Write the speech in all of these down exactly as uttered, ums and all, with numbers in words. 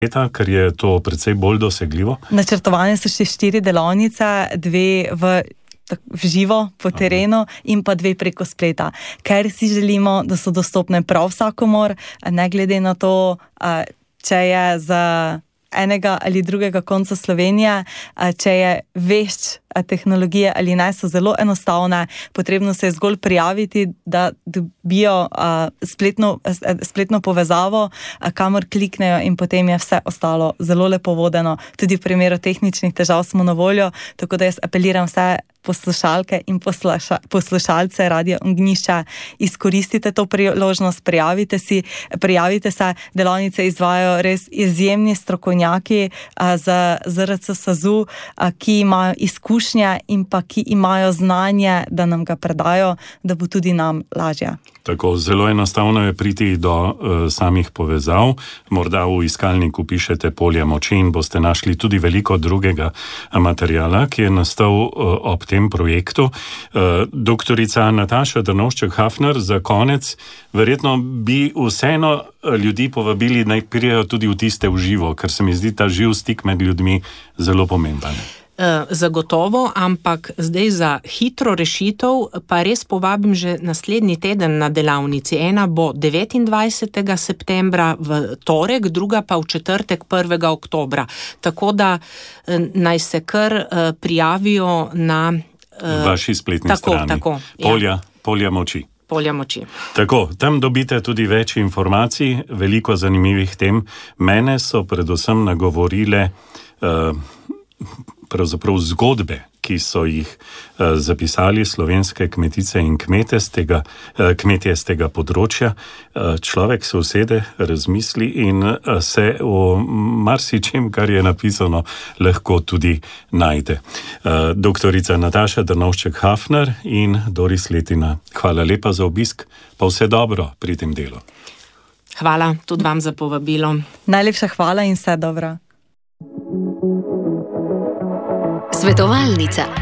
leta, ker je to precej bolj dosegljivo? Načrtovane so še štiri delavnice, dve v v živo, po terenu in pa dve preko spleta, ker si želimo, da so dostopne prav vsakomor, ne glede na to, če je za enega ali drugega konca Slovenije, če je vešč tehnologije ali ne, so zelo enostavne, potrebno se je zgolj prijaviti, da dobijo spletno, spletno povezavo, kamor kliknejo in potem je vse ostalo zelo lepo vodeno. Tudi v primeru tehničnih težav smo na voljo, tako da jaz apeliram vse poslušalke in posluša, poslušalce Radia Ognjišče, izkoristite to priložnost, prijavite si, prijavite se, delavnice izvajajo res izjemni strokovnjaki za Z R C SAZU, ki imajo izkušnje in pa ki imajo znanje, da nam ga predajo, da bo tudi nam lažje. Tako, zelo enostavno je priti do uh, samih povezav. Morda v iskalniku pišete Polja moči in boste našli tudi veliko drugega materijala, ki je nastal uh, ob tem projektu. Uh, doktorica Nataša Drnovšček-Hafner, za konec, verjetno bi vseeno ljudi povabili, naj pridejo tudi v tiste v živo, ker se mi zdi ta živ stik med ljudmi zelo pomemben. Zagotovo, ampak zdaj za hitro rešitev pa res povabim že naslednji teden na delavnici. Ena bo devetindvajsetega septembra v torek, druga pa v četrtek prvega oktobra. Tako da naj se kar prijavijo na vaši spletni tako, strani. Tako, Polja, ja. Polja moči. Polja moči. Tako, tam dobite tudi več informacij, veliko zanimivih tem. Mene so predvsem nagovorile uh, pravzaprav zgodbe, ki so jih uh, zapisali slovenske kmetice in kmete z tega, uh, kmetje z tega področja. Uh, človek se usede, razmisli in uh, se o marsičem, kar je napisano, lahko tudi najde. Uh, doktorica Nataša Drnovšček-Hafner in Doris Letina, hvala lepa za obisk, pa vse dobro pri tem delu. Hvala tudi vam za povabilo. Najlepša hvala in vse dobro. Svetovalnica.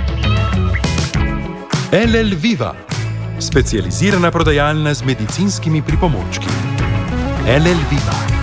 L L Viva, specializirana prodajalna z medicinskimi pripomočki. L L Viva.